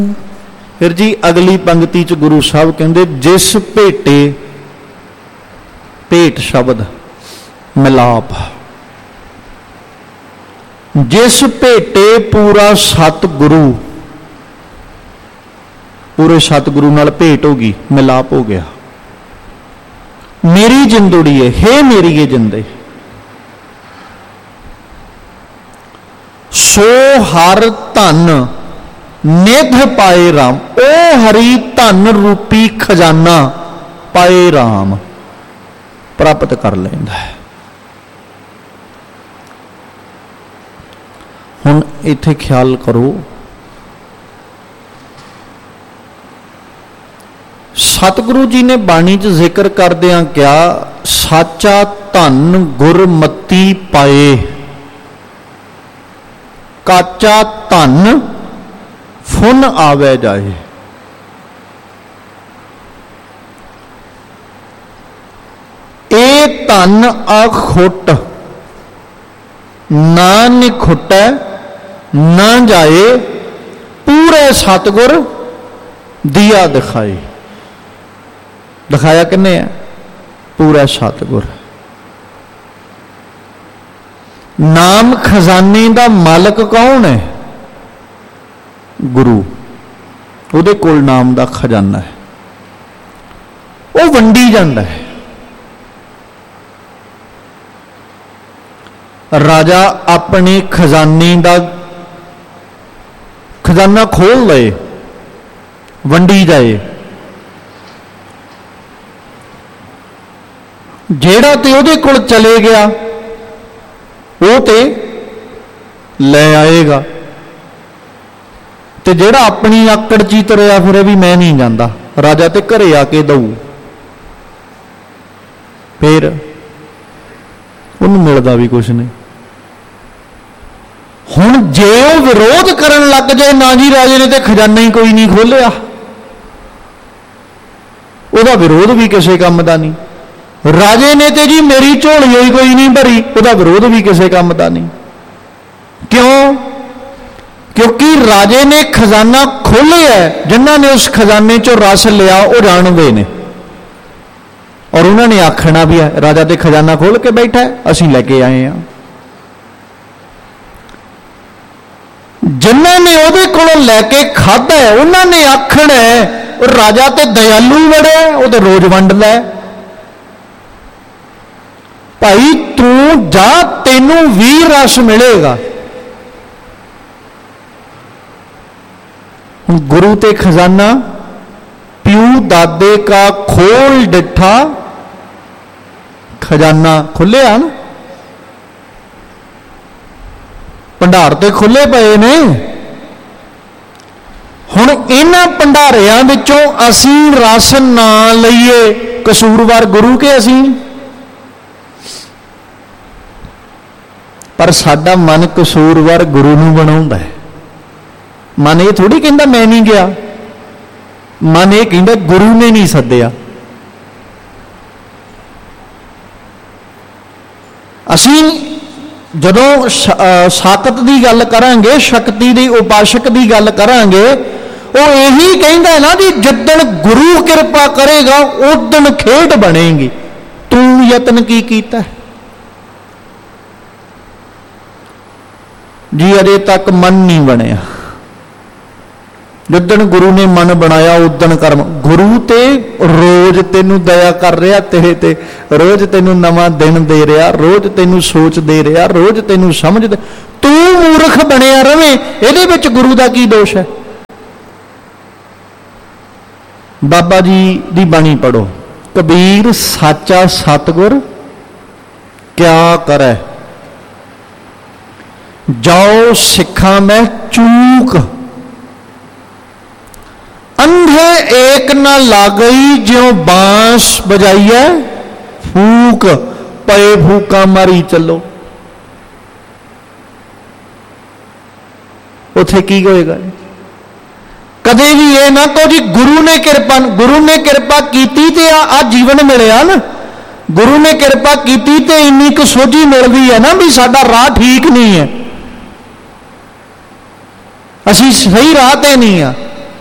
फिर जी अगली पंक्ति च गुरु साहब कहते जिस भेटे भेट शब्द मिलाप, जिस भेटे पूरा सतगुरु, पूरे सतगुरु नाल भेट होगी, मिलाप हो गया। मेरी जिंद उड़ीए, हे मेरी ये जिंदे, सो हर धन निध पाए राम, ओ हरि धन रूपी खजाना पाए राम प्राप्त कर लेंदा है। हुण इत्थे ख्याल करो, सतगुरु जी ने बाणी च जिक्र करदियां क्या, साचा धन गुरमती पाए, काचा धन फुन आवे जाए। ए धन अखुट ना निखुटै ना जाए, पूरे सतगुर दिया दिखाए। दिखाया किन्ने है? पूरा सतगुर। नाम खजाने का मालक कौन है? गुरु। उहदे कोल नाम का खजाना है, वो वंडी जाता है। राजा अपने खजाने का खजाना खोल ले, वंडी जाए। जेड़ा ते उहदे कोल चले गया वो ते ले आएगा, ते जेड़ा अपनी आकड़ ची तुरिया फिरे भी मैं नहीं जाता, राजा ते घरे आके दऊ, फिर उन्हें मिलता भी कुछ नहीं। हुण जे वो विरोध करन लग जाए, ना जी राजे ने तो खजाना ही कोई नहीं खोलिया, उसका विरोध भी किसी काम का नहीं। राजे ने तो जी मेरी झोली ही कोई नहीं भरी, उसका विरोध भी किसी काम का नहीं। क्यों? क्योंकि राजे ने खजाना खोलिया, जिन्होंने उस खजाने चो रस लिया वो जानते हैं, और उन्होंने आखना भी है राजा तो खजाना खोल के बैठा है, असीं लेके आए हैं। जिन्होंने उहदे कोलों लैके खाधा है उन्होंने आखना है राजा तो दयालु बड़ा है, वो तो रोज वंडदा है। भाई तू जा, तेनू भी रस मिलेगा। गुरु ते खजाना प्यू दादे का खोल डिठा, खजाना खुलिया ना, भंडार ते खुले पे ने। हुण इन्हां भंडारियां विचों असीं रस ना लईए, कसूरवार गुरु के असीं। पर साडा मन कसूरवार गुरु नूं बनाउंदा है। मन ये थोड़ी कहता मैं नहीं गया, मन ये कहता गुरु ने नहीं सद्दिया। असीं जदों साकत की गल करांगे, शक्ति की उपासक की गल करांगे, वो यही कहता है ना जी जिद्दन गुरु कृपा करेगा उदन खेड बनेगी। तू यतन की कीता है? जी अजे तक मन नहीं बनया। जिदन गुरु ने मन बनाया उदन कर्म। गुरु ते रोज तेनू दया कर रहा तेरे ते, रोज तेनू नवा दिन दे रहा, रोज तेनू सोच दे रहा, रोज तेनू समझ दे। तू मूर्ख बनया रवे, इहदे विच गुरु दा की दोष है? बाबा जी दी बाणी पढ़ो, कबीर साचा सतगुर क्या करे, जाओ सिखा मैं चूक, अंधे एक न लागई ज्यों बांस बजाइए फूक, पे फूका मारी चलो। उथे की होएगा? कदे भी ये ना कहो जी गुरु ने कृपा कीती ते आ जीवन मिलया ना, गुरु ने कृपा कीती ते इन्नी क सोझी मिलदी है ना भी साडा राह ठीक नहीं है, असीं सही राह ते नहीं आ।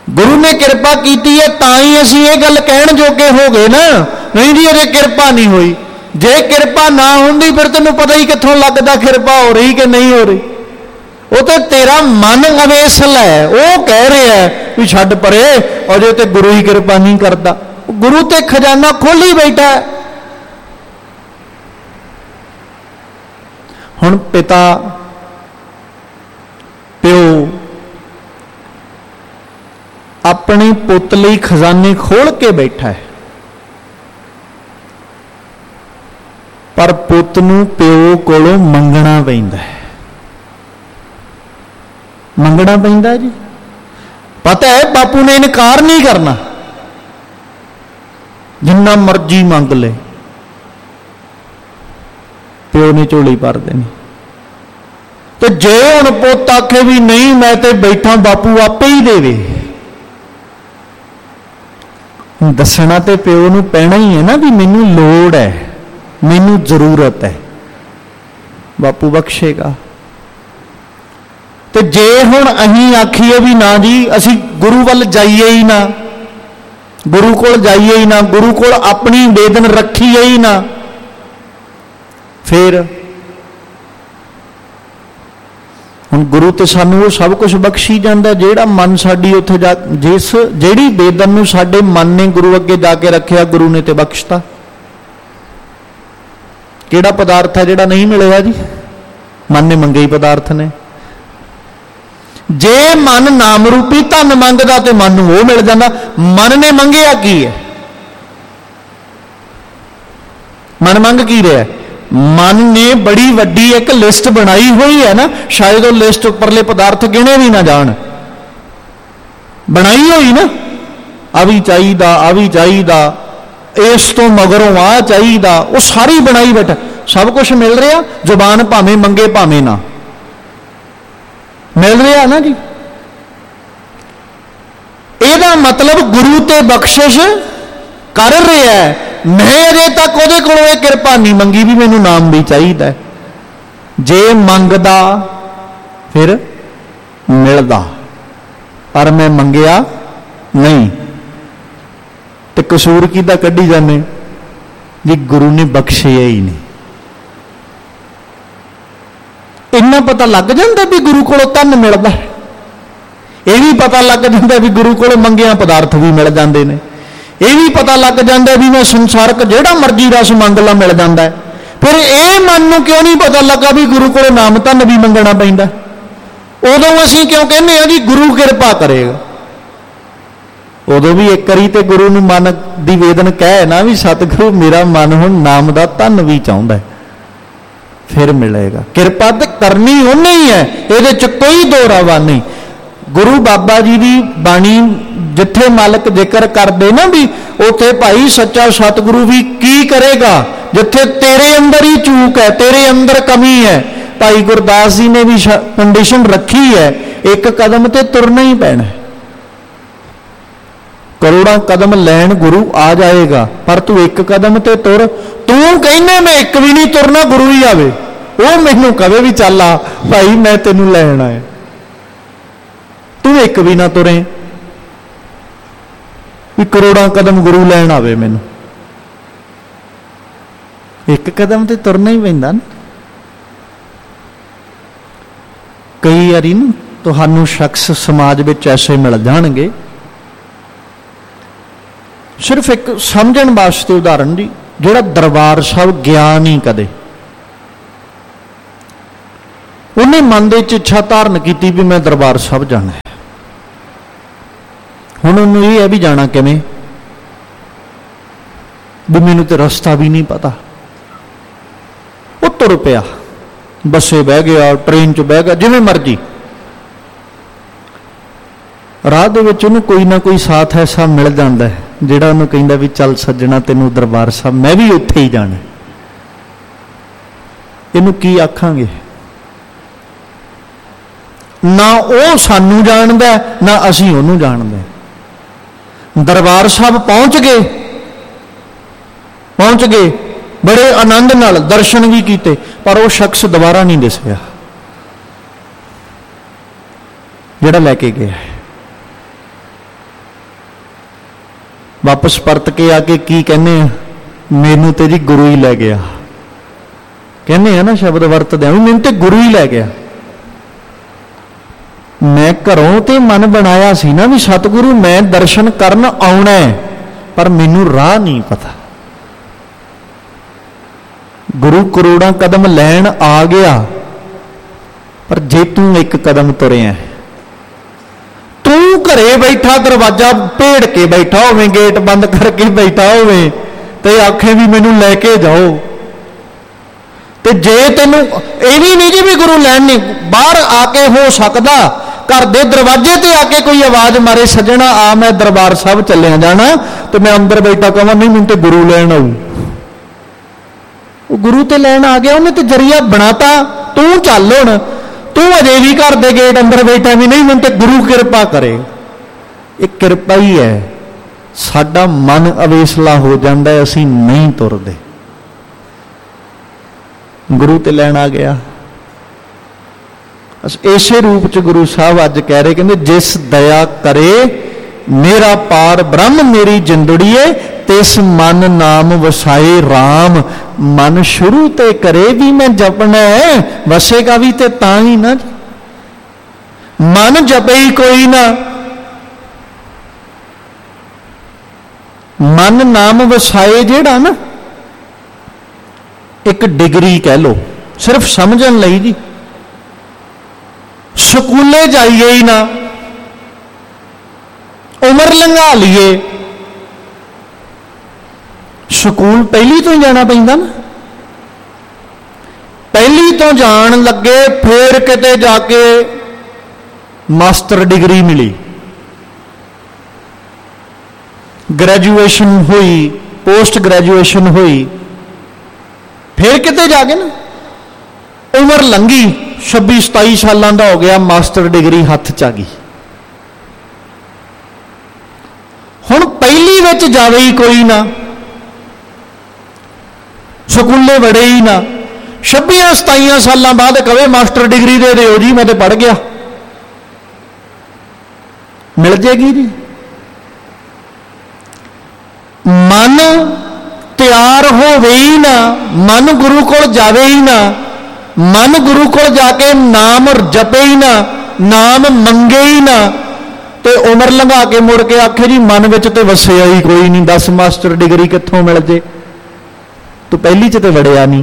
गुरु ने कृपा की है तां ही असीं ये गल कहण जोगे हो गए ना, नहीं जी अजे कृपा नहीं हुई। जे कृपा ना होंदी फिर तैनूं पता ही कित्थों लगदा कृपा हो रही कि नहीं हो रही। वो तो तेरा मन अवेसल है, वो कह रहा है भी छड्ड परे अजे ते गुरु ही कृपा नहीं करता। गुरु ते खजाना खोली बैठा है। हुण पिता प्यो अपने पुत लई खजाने खोल के बैठा है, पर पुत नूं प्यो कोलों मंगना पैंदा है। मंगना पैंदा जी, पता है बापू ने इनकार नहीं करना, जिन्ना मर्जी मंग ले, प्यो ने झोली भर देनी। तो जे हुण पुत आखे भी नहीं मैं ते बैठा बापू आपे ही देवे, दसना ते प्यो नूं पैना ही है ना भी मैनू लोड़ है, मैनू जरूरत है, बापू बख्शेगा। तो जे हुण अहीं आखीए भी ना जी असी गुरु वल जाइए ही ना, गुरु कोल जाइए ही ना, गुरु कोल अपनी बेदन रखीए ही ना, फिर हुण गुरु ते सानू वो सब कुछ बख्शी जांदा जेड़ा मन साडी उत्थे जा जिस जेड़ी बेदन नूं साडे मन ने गुरु अगे जाके रखिया गुरु ने ते बख्शता। किहड़ा पदार्थ है जिहड़ा नहीं मिलेगा जी? मन ने मंगे ही पदार्थ ने। जे मन नाम रूपी धन मंगदा ते मन नूं वो मिल जांदा। मन ने मंगिया की है? मन मंग की रहा है? मन ने बड़ी वड्डी एक लिस्ट बनाई हुई है ना, शायद वो लिस्ट उपरले पदार्थ गिने भी ना जान, बनाई हुई ना, आ भी चाहिदा, आ भी चाहिदा, इस तो मगरों आ चाहिदा, वो सारी बनाई बैठा। सब कुछ मिल रहा, जुबान भावें मंगे भावें ना, मिल रहा ना जी। ਇਹਦਾ मतलब गुरु ते बख्शिश कर रहा है। मैं अजे तक ਉਹਦੇ ਕੋਲੋਂ ਇਹ ਕਿਰਪਾ नहीं मंगी भी मैनू नाम भी चाहिए। जे मंगदा फिर मिलदा, पर मैं मंगिया नहीं तो कसूर किहदा कढ़ी जाने जी गुरु ने बख्शिया ही नहीं। इन्ना पता लग जाता भी गुरु कोलों धन मिलता है, यह भी पता लग जाता भी गुरु कोलों मंगिया पदार्थ भी मिल जाते हैं, यह भी पता लग जाता भी मैं संसारक जेड़ा मर्जी रस मंग ला मिल जाता है। फिर ये मन नूं क्यों नहीं पता लगा भी गुरु कोलों नाम धन भी मंगना पैंदा? उदों असीं क्यों कहने जी गुरु कृपा करेगा? उदों भी एक करी ते गुरु नूं मन दी वेदन कहे ना भी सतगुरु मेरा मन हुण नाम दा धन भी चाहुंदा है, फिर मिलेगा। कृपा तो करनी उन्हें ही है, ये कोई दो रावा नहीं। गुरु बाबा जी की बाणी जिथे मालक जिक्र करते ना भी उथे भाई सच्चा सतगुरु भी की करेगा जिथे तेरे अंदर ही चूक है, तेरे अंदर कमी है। भाई गुरदास जी ने भी कंडीशन रखी है, एक कदम ते तुरना ही पैना है। करोड़ों कदम लैन गुरु आ जाएगा, पर तू एक कदम ते तुर। तू कहने मैं एक भी नहीं तुरना, गुरु ही आवे वो मैनू कहे भी चल आ भाई मैं तेनू लैन आया, तू एक भी ना तुरे भी करोड़ों कदम गुरु लैन आवे मैनू। एक कदम ते तुरना ही पैंदा ना। कई बारी ना तुहानू शख्स समाज विच ऐसे मिल जाणगे, सिर्फ एक समझण वास्ते उदाहरण जी, जिहड़ा दरबार साहब गया नहीं कदे, उन्हें मन दे इच्छा धारण की भी मैं दरबार साहब जाना है। हुण उन्होंने ये है भी जाना किवें, भी मैनू तो रास्ता भी नहीं पता। वो तुर पिया, बसे बह गया, ट्रेन च बह गया, जिवें मर्जी। राह दे विच उहनूं कोई ना कोई साथ ऐसा मिल जाता है जिहड़ा उहनूं कहिंदा भी चल सज्जणा तैनूं दरबार साहब मैं भी उत्थे ही जाना। इहनूं की आखांगे? ना वो सानू जानदा ना असीं उहनूं जानदे। दरबार साहब पहुंच गए बड़े आनंद नाल दर्शन भी कीते, पर वो शख्स दोबारा नहीं दिसिया जिहड़ा लैके गया है। ਵਾਪਸ ਪਰਤ ਕੇ ਆ ਕੇ ਕੀ ਕਹਿੰਦੇ ਆ, ਮੈਨੂੰ ਤੇ ਜੀ ਗੁਰੂ ਹੀ ਲੈ ਗਿਆ। ਕਹਿੰਦੇ ਆ ਨਾ, ਸ਼ਬਦ ਵਰਤਦੇ ਆ ਵੀ ਮੈਨੂੰ ਤੇ ਗੁਰੂ ਹੀ ਲੈ ਗਿਆ। ਮੈਂ ਘਰੋਂ ਤੇ ਮਨ ਬਣਾਇਆ ਸੀ ਨਾ ਵੀ ਸਤਿਗੁਰੂ ਮੈਂ ਦਰਸ਼ਨ ਕਰਨ ਆਉਣਾ, ਪਰ ਮੈਨੂੰ ਰਾਹ ਨਹੀਂ ਪਤਾ। ਗੁਰੂ ਕਰੋੜਾਂ ਕਦਮ ਲੈਣ ਆ ਗਿਆ, ਪਰ ਜੇ ਤੂੰ ਇੱਕ ਕਦਮ ਤੁਰਿਆ, ਤੂੰ ਘਰੇ ਬੈਠਾ ਦਰਵਾਜ਼ਾ ਭੇੜ ਕੇ ਬੈਠਾ ਹੋਵੇਂ, ਗੇਟ ਬੰਦ ਕਰਕੇ ਬੈਠਾ ਹੋਵੇ ਤੇ ਆਖੇ ਵੀ ਮੈਨੂੰ ਲੈ ਕੇ ਜਾਓ, ਤੇ ਜੇ ਤੈਨੂੰ ਇਹ ਵੀ ਨਹੀਂ ਜੀ ਵੀ ਗੁਰੂ ਲੈਣ ਨਹੀਂ, ਬਾਹਰ ਆ ਕੇ ਹੋ ਸਕਦਾ ਘਰ ਦੇ ਦਰਵਾਜ਼ੇ ਤੇ ਆ ਕੇ ਕੋਈ ਆਵਾਜ਼ ਮਾਰੇ, ਸੱਜਣਾ ਆ ਮੈਂ ਦਰਬਾਰ ਸਾਹਿਬ ਚੱਲਿਆ ਜਾਣਾ, ਤੇ ਮੈਂ ਅੰਦਰ ਬੈਠਾ ਕਹਾਂ ਨਹੀਂ ਮੈਨੂੰ ਤੇ ਗੁਰੂ ਲੈਣ ਆਊ। ਉਹ ਗੁਰੂ ਤੇ ਲੈਣ ਆ ਗਿਆ, ਉਹਨੇ ਤੇ ਜਰੀਆ ਬਣਾਤਾ, ਤੂੰ ਚੱਲ ਹੁਣ, ਤੂੰ ਅਜੇ ਵੀ ਘਰ ਦੇ ਗੇਟ ਅੰਦਰ ਬੈਠਾ ਵੀ ਨਹੀਂ ਮੈਨੂੰ ਤੇ ਗੁਰੂ ਕਿਰਪਾ ਕਰੇ। ਇਹ ਕਿਰਪਾ ਹੀ ਹੈ। ਸਾਡਾ ਮਨ ਅਵੇਸਲਾ ਹੋ ਜਾਂਦਾ ਹੈ, ਅਸੀਂ ਨਹੀਂ ਤੁਰਦੇ। ਗੁਰੂ ਤੇ ਲੈਣ ਆ ਗਿਆ। ਇਸੇ ਰੂਪ ਚ ਗੁਰੂ ਸਾਹਿਬ ਅੱਜ ਕਹਿ ਰਹੇ, ਕਹਿੰਦੇ ਜਿਸ ਦਇਆ ਕਰੇ ਮੇਰਾ ਪਾਰ ਬ੍ਰਹਮ ਮੇਰੀ ਜਿੰਦੜੀਏ, ਤਿਸ ਮਨ ਨਾਮ ਵਸਾਏ ਰਾਮ। ਮਨ ਸ਼ੁਰੂ ਤੇ ਕਰੇ ਵੀ ਮੈਂ ਜਪਣਾ ਹੈ, ਵਸੇਗਾ ਵੀ ਤੇ ਤਾਂ ਹੀ ਨਾ। ਮਨ ਜਪੇ ਹੀ ਕੋਈ ਨਾ, ਮਨ ਨਾਮ ਵਸਾਏ ਜਿਹੜਾ ਨਾ, ਇੱਕ ਡਿਗਰੀ ਕਹਿ ਲੋ ਸਿਰਫ ਸਮਝਣ ਲਈ ਜੀ। ਸਕੂਲੇ ਜਾਈਏ ਹੀ ਨਾ, ਉਮਰ ਲੰਘਾ ਲਈਏ, ਸਕੂਲ ਪਹਿਲੀ ਤੋਂ ਹੀ ਜਾਣਾ ਪੈਂਦਾ ਨਾ। ਪਹਿਲੀ ਤੋਂ ਜਾਣ ਲੱਗੇ, ਫੇਰ ਕਿਤੇ ਜਾ ਕੇ ਮਾਸਟਰ ਡਿਗਰੀ ਮਿਲੀ, ਗ੍ਰੈਜੂਏਸ਼ਨ ਹੋਈ, ਪੋਸਟ ਗ੍ਰੈਜੂਏਸ਼ਨ ਹੋਈ, ਫਿਰ ਕਿਤੇ ਜਾ ਕੇ ਨਾ ਉਮਰ ਲੰਘੀ, 26-27 ਸਾਲਾਂ ਦਾ ਹੋ ਗਿਆ, ਮਾਸਟਰ ਡਿਗਰੀ ਹੱਥ 'ਚ ਆ ਗਈ। ਹੁਣ ਪਹਿਲੀ ਵਿੱਚ ਜਾਵੇ ਹੀ ਕੋਈ ਨਾ, ਸਕੂਲੇ ਵੜੇ ਹੀ ਨਾ, 26-27 ਸਾਲਾਂ ਬਾਅਦ ਕਵੇ ਮਾਸਟਰ ਡਿਗਰੀ ਦੇ ਦਿਓ ਜੀ, ਮੈਂ ਤੇ ਪੜ੍ਹ ਗਿਆ। ਮਿਲ ਜੇਗੀ ਜੀ। ਮਨ ਤਿਆਰ ਹੋਵੇ ਹੀ ਨਾ, ਮਨ ਗੁਰੂ ਕੋਲ ਜਾਵੇ ਹੀ ਨਾ, ਮਨ ਗੁਰੂ ਕੋਲ ਜਾ ਕੇ ਨਾਮ ਜਪੇ ਹੀ ਨਾ, ਨਾਮ ਮੰਗੇ ਹੀ ਨਾ, ਤੇ ਉਮਰ ਲੰਘਾ ਕੇ ਮੁੜ ਕੇ ਆਖੇ ਜੀ ਮਨ ਵਿੱਚ ਤੇ ਵਸਿਆ ਹੀ ਕੋਈ ਨਹੀਂ, 10 ਮਾਸਟਰ ਡਿਗਰੀ ਕਿੱਥੋਂ ਮਿਲ ਜੇ, ਤੂੰ ਪਹਿਲੀ ਚ ਤੇ ਵੜਿਆ ਨਹੀਂ।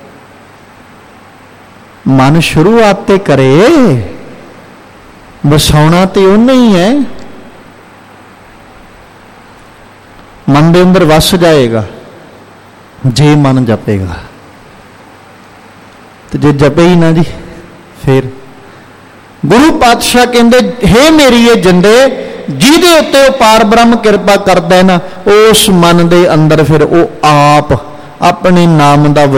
ਮਨ ਸ਼ੁਰੂਆਤ ਤੇ ਕਰੇ, ਵਸਾਉਣਾ ਤੇ ਉਹਨੇ ਹੀ ਹੈ। ਮਨ ਦੇ ਅੰਦਰ ਵਸ ਜਾਏਗਾ ਜੇ ਮਨ ਜਪੇਗਾ, ਤੇ ਜੇ ਜਪੇ ਹੀ ਨਾ ਜੀ ਫਿਰ। ਗੁਰੂ ਪਾਤਸ਼ਾਹ ਕਹਿੰਦੇ ਹੇ ਮੇਰੀ ਇਹ ਜਿੰਦੇ, ਜਿਹਦੇ ਉੱਤੇ ਉਹ ਪਾਰ ਬ੍ਰਹਮ ਕਿਰਪਾ ਕਰਦਾ ਹੈ ਨਾ, ਉਸ ਮਨ ਦੇ ਅੰਦਰ ਫਿਰ ਉਹ ਆਪ ਆਪਣੇ ਨਾਮ ਦਾ